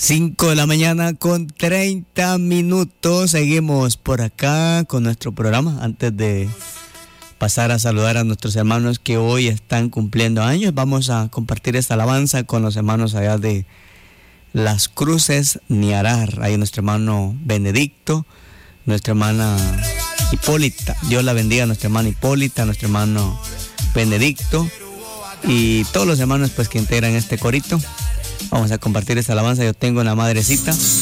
5 de la mañana con 30 minutos. Seguimos por acá con nuestro programa. Antes de pasar a saludar a nuestros hermanos que hoy están cumpliendo años, vamos a compartir esta alabanza con los hermanos allá de Las Cruces, Niarar. Ahí nuestro hermano Benedicto, nuestra hermana Hipólita. Dios la bendiga a nuestra hermana Hipólita, a nuestro hermano Benedicto y todos los hermanos pues que integran este corito. Vamos a compartir esta alabanza. Yo tengo una madrecita.